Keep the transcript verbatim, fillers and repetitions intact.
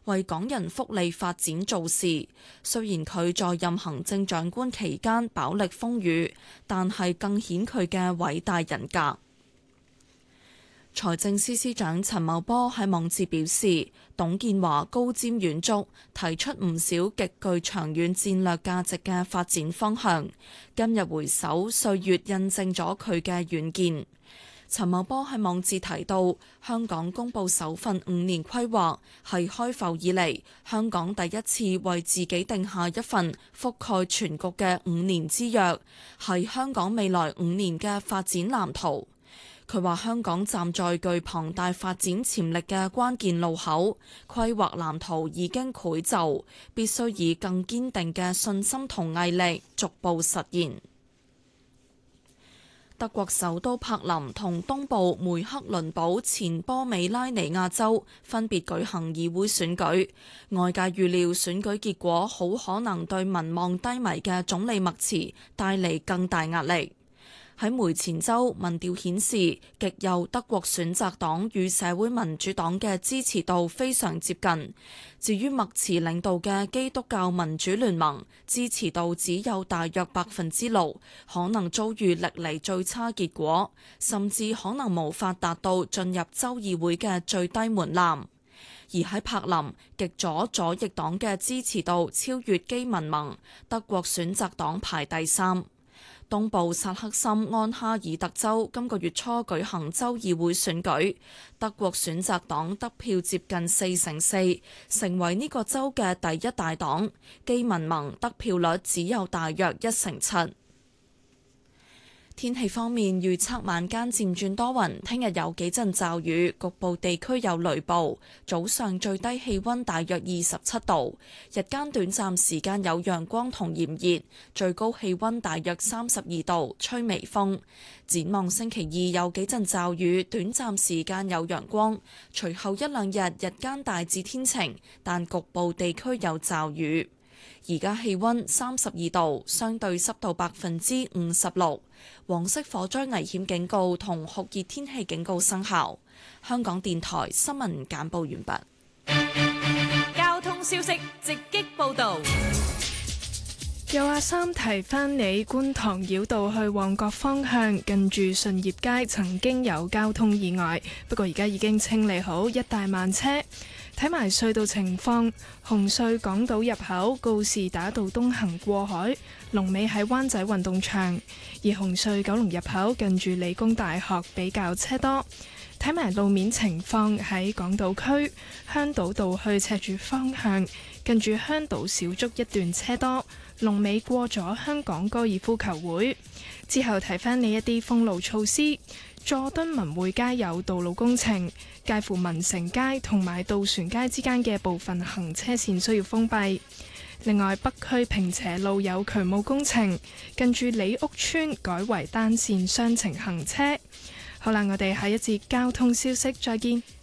為港人福利發展做事。雖然佢在任行政長官期間飽歷風雨，但係更顯佢嘅偉大人格。財政司司長陳茂波喺網誌表示，董建華高瞻遠矚，提出唔少極具長遠戰略價值嘅發展方向。今日回首，歲月印證咗佢嘅遠見。陳茂波喺網誌提到，香港公布首份五年規劃，係開埠以嚟香港第一次為自己定下一份覆蓋全局嘅五年之約，係香港未來五年嘅發展藍圖。佢話香港站在具龐大發展潛力嘅關鍵路口，規劃藍圖已經繪就，必須以更堅定嘅信心同毅力逐步實現。德國首都柏林同東部梅克倫堡前波美拉尼亞州分別舉行議會選舉，外界預料選舉結果好可能對民望低迷嘅總理默茨帶嚟更大壓力。喺梅前州，民調顯示極右德國選擇黨與社會民主黨嘅支持度非常接近。至於默茨領導嘅基督教民主聯盟，支持度只有大約百分之六，可能遭遇歷嚟最差結果，甚至可能無法達到進入州議會嘅最低門檻。而喺柏林，極左左翼黨嘅支持度超越基民盟，德國選擇黨排第三。東部薩克森安哈爾特州今個月初舉行州議會選舉，德國選擇黨得票接近四成四，成為呢個州嘅第一大黨。基民盟得票率只有大約一成七。天氣方面，預測晚間漸轉多雲，聽日有幾陣驟雨，局部地區有雷暴。早上最低氣溫大約二十七度，日間短暫時間有陽光同炎熱，最高氣溫大約三十二度，吹微風。展望星期二有幾陣驟雨，短暫時間有陽光，隨後一兩日日間大致天晴，但局部地區有驟雨。而家氣溫三十二度，相對濕度百分之五十六，黃色火災危險警告同酷熱天氣警告生效。香港電台新聞簡報完畢。交通消息直擊報道。 有阿三提翻你，觀塘繞道去旺角方向，近住順業街曾經有交通意外，不過而家已經清理好，一大慢車。睇埋隧道情況，紅隧港島入口告士打道東行過海，龍尾喺灣仔運動場；而紅隧九龍入口近住理工大學比較車多。睇埋路面情況，喺港島區香島道去赤柱方向，近住香島小築一段車多，龍尾過咗香港高爾夫球會。之後提返你一啲封路措施。佐敦文匯街有道路工程，介乎民城街同埋渡船街之間嘅部分行車線需要封閉。另外，北區坪輋路有渠務工程，近住李屋村改為單線雙程行車。好啦，我哋下一節交通消息再見。